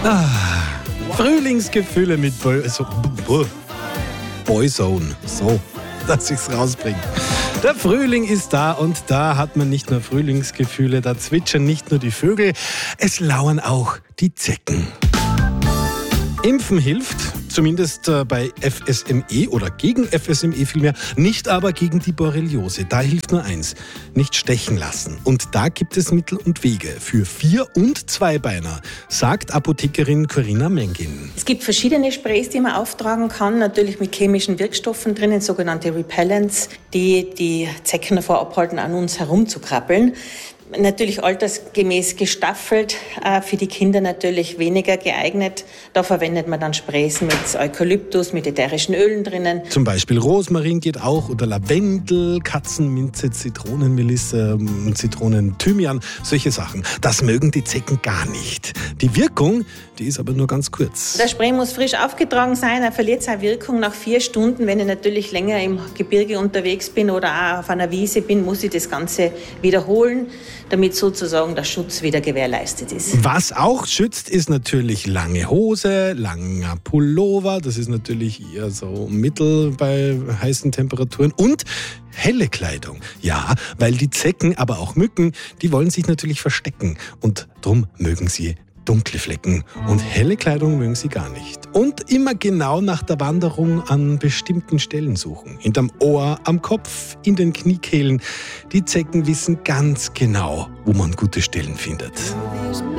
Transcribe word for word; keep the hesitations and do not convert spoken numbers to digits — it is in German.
Ah, Frühlingsgefühle mit Boy, so, Boyzone. So, dass ich's rausbringe. Der Frühling ist da und da hat man nicht nur Frühlingsgefühle, da zwitschern nicht nur die Vögel, es lauern auch die Zecken. Impfen hilft, zumindest bei F S M E oder gegen F S M E vielmehr, nicht aber gegen die Borreliose. Da hilft nur eins, nicht stechen lassen. Und da gibt es Mittel und Wege für Vier- und Zweibeiner, sagt Apothekerin Corinna Mengin. Es gibt verschiedene Sprays, die man auftragen kann, natürlich mit chemischen Wirkstoffen drinnen, sogenannte Repellents, die die Zecken davor abhalten, an uns herumzukrabbeln. Natürlich altersgemäß gestaffelt, äh, für die Kinder natürlich weniger geeignet. Da verwendet man dann Sprays mit Eukalyptus, mit ätherischen Ölen drinnen. Zum Beispiel Rosmarin geht auch oder Lavendel, Katzenminze, Zitronenmelisse, Zitronen, Thymian, solche Sachen. Das mögen die Zecken gar nicht. Die Wirkung, die ist aber nur ganz kurz. Der Spray muss frisch aufgetragen sein, er verliert seine Wirkung nach vier Stunden. Wenn ich natürlich länger im Gebirge unterwegs bin oder auch auf einer Wiese bin, muss ich das Ganze wiederholen, damit sozusagen der Schutz wieder gewährleistet ist. Was auch schützt, ist natürlich lange Hose, langer Pullover. Das ist natürlich eher so mittel bei heißen Temperaturen. Und helle Kleidung. Ja, weil die Zecken, aber auch Mücken, die wollen sich natürlich verstecken. Und drum mögen sie dunkle Flecken. Und helle Kleidung mögen sie gar nicht. Und immer genau nach der Wanderung an bestimmten Stellen suchen. Hinterm Ohr, am Kopf, in den Kniekehlen. Die Zecken wissen ganz genau, wo man gute Stellen findet.